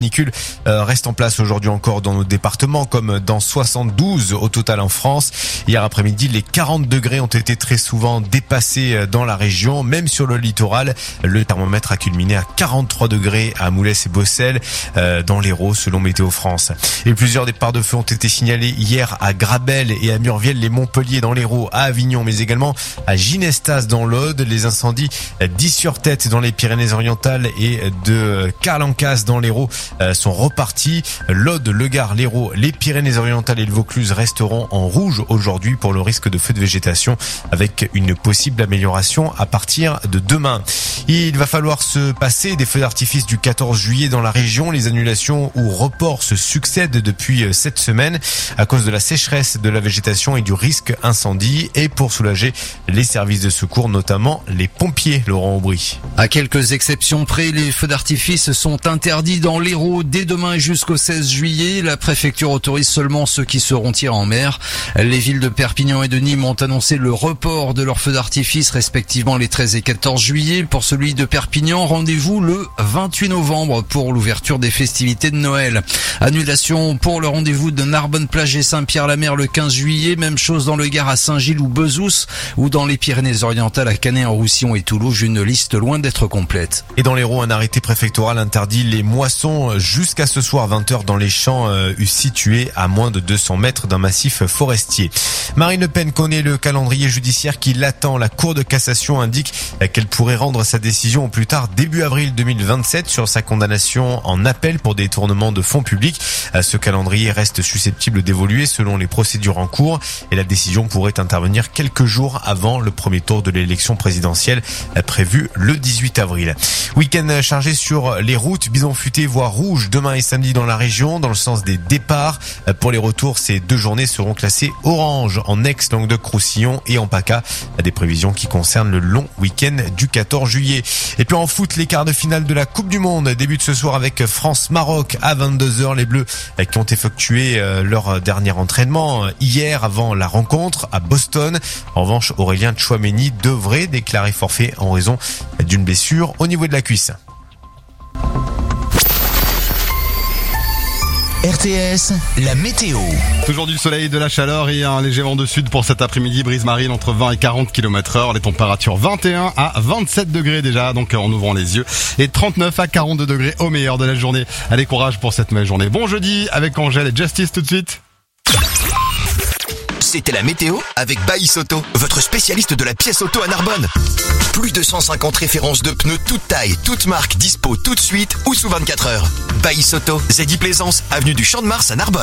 canicule reste en place aujourd'hui encore dans nos départements, comme dans 72 au total en France. Hier après-midi, les 40 degrés ont été très souvent dépassés dans la région, même sur le littoral. Le thermomètre a culminé à 43 degrés à Moulès et Bossel, dans l'Hérault, selon Météo France. Et plusieurs départs de feu ont été signalés hier à Grabel et à Murviel-les-Montpellier dans l'Hérault, à Avignon, mais également à Ginestas dans l'Aude. Les incendies d'Is-sur-Tête dans les Pyrénées-Orientales et de Carlancas dans l'Hérault sont repartis. L'Aude, le Gard, l'Hérault, les Pyrénées-Orientales et le Vaucluse resteront en rouge aujourd'hui pour le risque de feu de végétation, avec une possible amélioration à partir de demain. Il va falloir se passer des feux d'artifice du 14 juillet dans la région. Les annulations ou reports se succèdent depuis cette semaine à cause de la sécheresse de la végétation et du risque incendie, et pour soulager les services de secours, notamment les pompiers. Laurent Aubry. À quelques exceptions près, les feux d'artifice sont interdits dans l'Hérault dès demain jusqu'au 16 juillet. La préfecture autorise seulement ceux qui seront tirés en mer. Les villes de Perpignan et de Nîmes ont annoncé le report de leurs feux d'artifice respectivement les 13 et 14 juillet. Pour celui de Perpignan, rendez-vous le 28 novembre pour l'ouverture des festivités de Noël. Annulation pour le rendez-vous de Narbonne-Plage et Saint-Pierre-la-Mer le 15 juillet. Même chose dans le Gard à Saint-Gilles ou Bezous, ou dans les Pyrénées-Orientales à Canet-en-Roussillon et Toulouse. Une liste loin d'être complète. Et dans l'Hérault, un arrêté préfectoral interdit les moissons jusqu'à ce soir 20h dans les champs situés à moins de 200 mètres d'un massif forestier. Marine Le Pen connaît le calendrier judiciaire qui l'attend. La Cour de cassation indique qu'elle pourrait rendre sa décision au plus tard début avril 2027 sur sa condamnation en appel pour détournement de fonds publics. Ce calendrier reste susceptible d'évoluer selon les procédures en cours et la décision pourrait intervenir quelques jours avant le premier tour de l'élection présidentielle prévu le 18 avril. Week-end chargé sur les routes, bison futé voire rouge demain et samedi dans la région. Dans le sens des départs, pour les retours, ces 2 journées seront classées orange en Aix, Languedoc-Roussillon et en PACA. Des prévisions qui concernent le long week-end du 14 juillet. Et puis en foot, les quarts de finale de la Coupe du Monde débutent ce soir avec France-Maroc à 22h. Les Bleus qui ont effectué leur dernier entraînement hier avant la rencontre à Boston. En revanche, Aurélien Tchouaméni devrait déclarer forfait en raison d'une blessure au niveau de la cuisse. RTS, la météo. Toujours du soleil, de la chaleur et un léger vent de sud pour cet après-midi. Brise marine entre 20 et 40 km/h. Les températures 21 à 27 degrés déjà, donc en ouvrant les yeux. Et 39 à 42 degrés au meilleur de la journée. Allez, courage pour cette nouvelle journée. Bon jeudi avec Angèle et Justice tout de suite. C'était la météo avec Baïs Auto, votre spécialiste de la pièce auto à Narbonne. Plus de 150 références de pneus toutes tailles, toutes marques, dispo tout de suite ou sous 24 heures. Baïs Auto, Zeddy Plaisance, avenue du Champ de Mars à Narbonne.